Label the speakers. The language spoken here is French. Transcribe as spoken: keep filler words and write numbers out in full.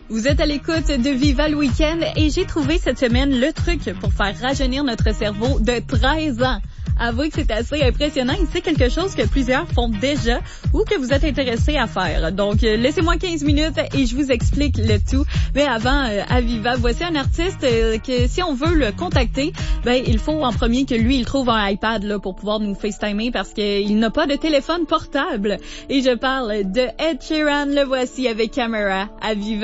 Speaker 1: Vous êtes à l'écoute de Viva le Week-end et j'ai trouvé cette semaine le truc pour faire rajeunir notre cerveau de treize ans. Avouez que c'est assez impressionnant et c'est quelque chose que plusieurs font déjà ou que vous êtes intéressés à faire. Donc, euh, laissez-moi quinze minutes et je vous explique le tout. Mais avant, euh, à Viva, voici un artiste euh, que si on veut le contacter, ben il faut en premier que lui, il trouve un iPad là pour pouvoir nous FaceTimer parce qu'il n'a pas de téléphone portable. Et je parle de Ed Sheeran, le voici avec Camera à Viva.